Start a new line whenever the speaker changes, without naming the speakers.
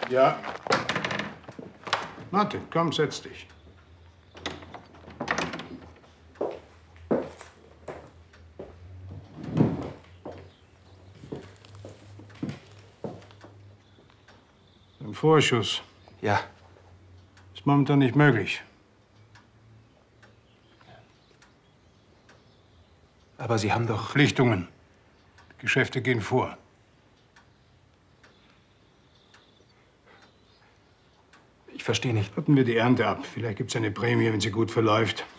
Ja. Martin, komm, setz dich. Ein Vorschuss.
Ja.
Ist momentan nicht möglich.
Aber Sie haben doch...
Verpflichtungen. Geschäfte gehen vor.
Ich verstehe nicht.
Warten wir die Ernte ab. Vielleicht gibt's eine Prämie, wenn sie gut verläuft.